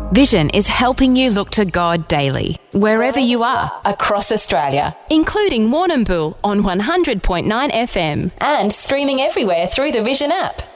Vision is helping you look to God daily, wherever you are, across Australia, including Warrnambool on 100.9 FM and streaming everywhere through the Vision app.